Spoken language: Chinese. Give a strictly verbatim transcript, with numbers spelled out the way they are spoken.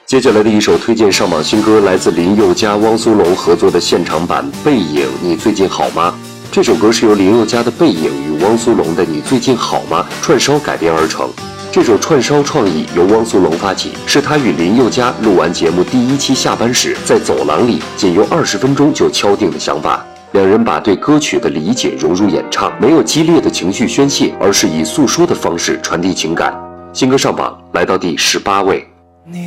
接下来的一首推荐上榜新歌来自林宥嘉、汪苏泷合作的现场版《背影》，你最近好吗？这首歌是由林宥嘉的《背影》与汪苏泷的《你最近好吗》串烧改编而成。这首串烧创意由汪苏泷发起，是他与林宥嘉录完节目第一期下班时，在走廊里仅用二十分钟就敲定的想法。两人把对歌曲的理解融入演唱，没有激烈的情绪宣泄，而是以诉说的方式传递情感。新歌上榜来到第十八位。